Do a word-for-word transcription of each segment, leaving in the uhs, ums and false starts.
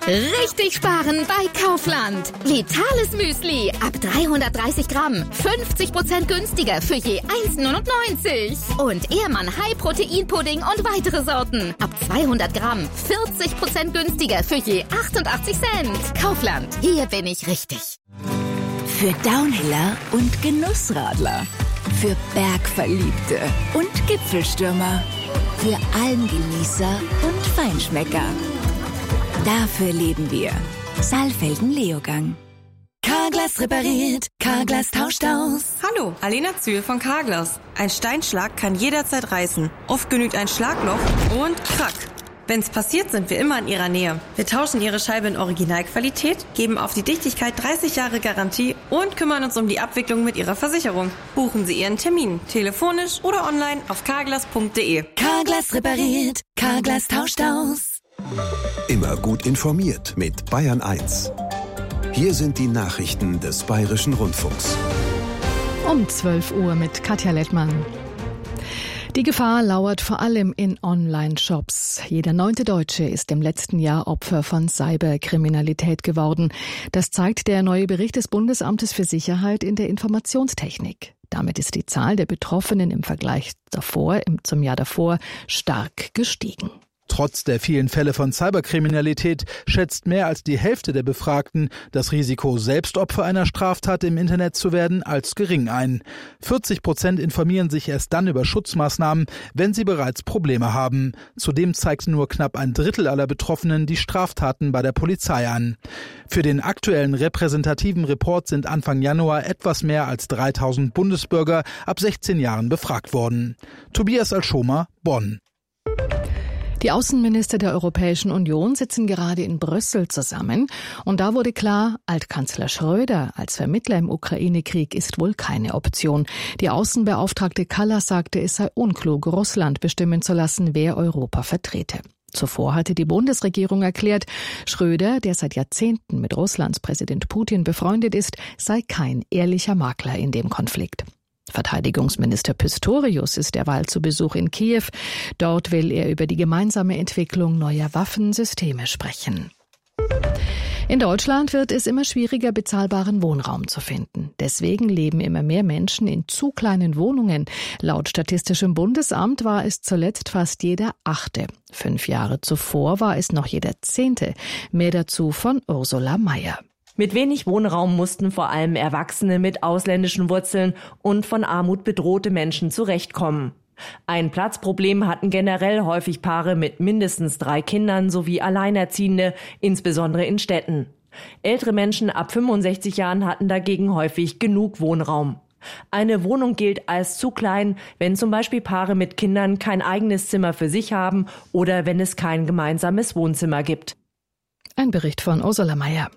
Richtig sparen bei Kaufland. Vitales Müsli ab dreihundertdreißig Gramm. fünfzig Prozent günstiger für je eins neunundneunzig. Und Ehrmann High Protein Pudding und weitere Sorten. Ab zweihundert Gramm. vierzig Prozent günstiger für je achtundachtzig Cent. Kaufland. Hier bin ich richtig. Für Downhiller und Genussradler. Für Bergverliebte und Gipfelstürmer. Für Almgenießer und Feinschmecker. Dafür leben wir. Saalfelden Leogang. Carglass repariert, Carglass tauscht aus. Hallo, Alena Zühl von Carglass. Ein Steinschlag kann jederzeit reißen. Oft genügt ein Schlagloch und krack. Wenn's passiert, sind wir immer in Ihrer Nähe. Wir tauschen Ihre Scheibe in Originalqualität, geben auf die Dichtigkeit dreißig Jahre Garantie und kümmern uns um die Abwicklung mit Ihrer Versicherung. Buchen Sie Ihren Termin, telefonisch oder online auf carglass punkt de. Carglass repariert, Carglass tauscht aus. Immer gut informiert mit Bayern eins. Hier sind die Nachrichten des Bayerischen Rundfunks. Um zwölf Uhr mit Katja Lettmann. Die Gefahr lauert vor allem in Online-Shops. Jeder neunte Deutsche ist im letzten Jahr Opfer von Cyberkriminalität geworden. Das zeigt der neue Bericht des Bundesamtes für Sicherheit in der Informationstechnik. Damit ist die Zahl der Betroffenen im Vergleich davor, zum Jahr davor stark gestiegen. Trotz der vielen Fälle von Cyberkriminalität schätzt mehr als die Hälfte der Befragten das Risiko, selbst Opfer einer Straftat im Internet zu werden, als gering ein. vierzig Prozent informieren sich erst dann über Schutzmaßnahmen, wenn sie bereits Probleme haben. Zudem zeigt nur knapp ein Drittel aller Betroffenen die Straftaten bei der Polizei an. Für den aktuellen repräsentativen Report sind Anfang Januar etwas mehr als dreitausend Bundesbürger ab sechzehn Jahren befragt worden. Tobias Alschomer, Bonn. Die Außenminister der Europäischen Union sitzen gerade in Brüssel zusammen. Und da wurde klar, Altkanzler Schröder als Vermittler im Ukraine-Krieg ist wohl keine Option. Die Außenbeauftragte Kallas sagte, es sei unklug, Russland bestimmen zu lassen, wer Europa vertrete. Zuvor hatte die Bundesregierung erklärt, Schröder, der seit Jahrzehnten mit Russlands Präsident Putin befreundet ist, sei kein ehrlicher Makler in dem Konflikt. Verteidigungsminister Pistorius ist derweil zu Besuch in Kiew. Dort will er über die gemeinsame Entwicklung neuer Waffensysteme sprechen. In Deutschland wird es immer schwieriger, bezahlbaren Wohnraum zu finden. Deswegen leben immer mehr Menschen in zu kleinen Wohnungen. Laut Statistischem Bundesamt war es zuletzt fast jeder Achte. Fünf Jahre zuvor war es noch jeder Zehnte. Mehr dazu von Ursula Mayer. Mit wenig Wohnraum mussten vor allem Erwachsene mit ausländischen Wurzeln und von Armut bedrohte Menschen zurechtkommen. Ein Platzproblem hatten generell häufig Paare mit mindestens drei Kindern sowie Alleinerziehende, insbesondere in Städten. Ältere Menschen ab fünfundsechzig Jahren hatten dagegen häufig genug Wohnraum. Eine Wohnung gilt als zu klein, wenn zum Beispiel Paare mit Kindern kein eigenes Zimmer für sich haben oder wenn es kein gemeinsames Wohnzimmer gibt. Ein Bericht von Ursula Mayer.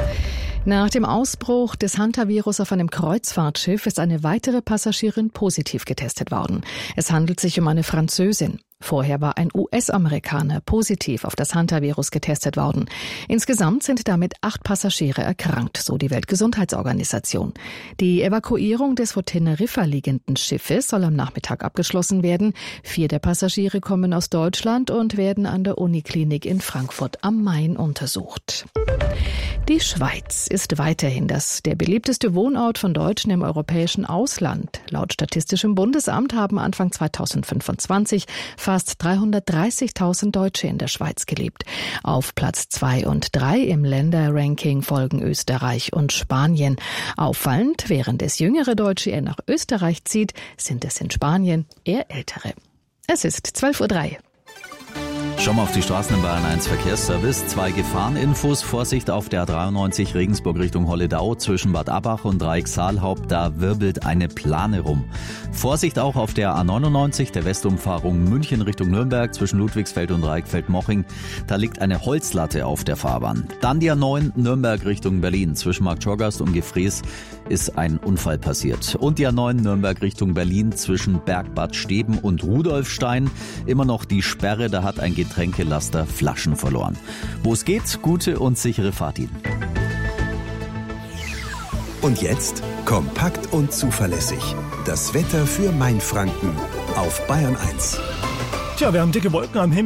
Nach dem Ausbruch des Hantavirus auf einem Kreuzfahrtschiff ist eine weitere Passagierin positiv getestet worden. Es handelt sich um eine Französin. Vorher war ein U S-Amerikaner positiv auf das Hantavirus getestet worden. Insgesamt sind damit acht Passagiere erkrankt, so die Weltgesundheitsorganisation. Die Evakuierung des vor Teneriffa liegenden Schiffes soll am Nachmittag abgeschlossen werden. Vier der Passagiere kommen aus Deutschland und werden an der Uniklinik in Frankfurt am Main untersucht. Die Schweiz ist weiterhin das der beliebteste Wohnort von Deutschen im europäischen Ausland. Laut Statistischem Bundesamt haben Anfang zweitausendfünfundzwanzig fast dreihundertdreißigtausend Deutsche in der Schweiz gelebt. Auf Platz zwei und drei im Länderranking folgen Österreich und Spanien. Auffallend, während es jüngere Deutsche eher nach Österreich zieht, sind es in Spanien eher ältere. Es ist zwölf Uhr drei. Schauen wir auf die Straßen im Bayern eins Verkehrsservice. Zwei Gefahreninfos. Vorsicht auf der A dreiundneunzig Regensburg Richtung Holledau zwischen Bad Abbach und Dreieck-Saalhaupt. Da wirbelt eine Plane rum. Vorsicht auch auf der A neunundneunzig, der Westumfahrung München Richtung Nürnberg zwischen Ludwigsfeld und Dreieckfeld-Moching. Da liegt eine Holzlatte auf der Fahrbahn. Dann die A neun Nürnberg Richtung Berlin. Zwischen Marktschorgast und Gefrees ist ein Unfall passiert. Und die A neun Nürnberg Richtung Berlin zwischen Bergbad Steben und Rudolfstein. Immer noch die Sperre, da hat ein Getränkelaster Flaschen verloren. Wo es geht, gute und sichere Fahrt Ihnen. Und jetzt kompakt und zuverlässig. Das Wetter für Mainfranken auf Bayern eins. Tja, wir haben dicke Wolken am Himmel.